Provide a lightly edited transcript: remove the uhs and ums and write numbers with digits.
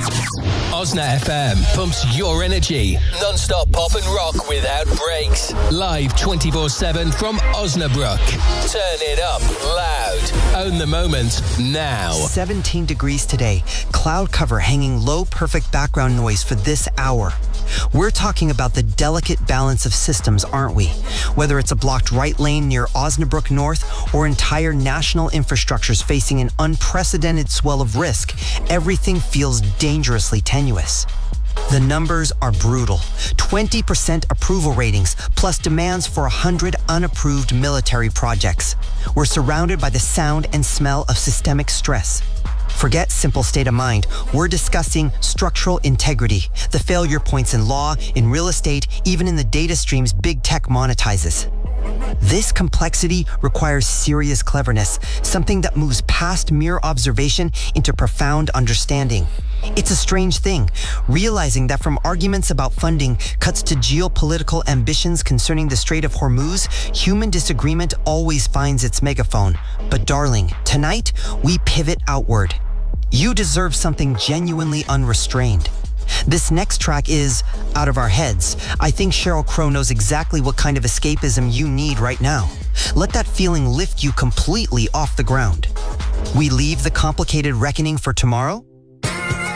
Osna FM pumps your energy. Non-stop pop and rock without breaks. Live 24/7 from Osnabrück. Turn it up loud. Own the moment now. 17 degrees today. Cloud cover hanging low, perfect background noise for this hour. We're talking about the delicate balance of systems, aren't we? Whether it's a blocked right lane near Osnabrück North or entire national infrastructures facing an unprecedented swell of risk, everything feels dangerously tenuous. The numbers are brutal. 20% approval ratings, plus demands for 100 unapproved military projects. We're surrounded by the sound and smell of systemic stress. Forget simple state of mind. We're discussing structural integrity, the failure points in law, in real estate, even in the data streams big tech monetizes. This complexity requires serious cleverness, something that moves past mere observation into profound understanding. It's a strange thing, realizing that from arguments about funding cuts to geopolitical ambitions concerning the Strait of Hormuz, human disagreement always finds its megaphone. But darling, tonight we pivot outward. You deserve something genuinely unrestrained. This next track is Out of Our Heads. I think Sheryl Crow knows exactly what kind of escapism you need right now. Let that feeling lift you completely off the ground. We leave the complicated reckoning for tomorrow?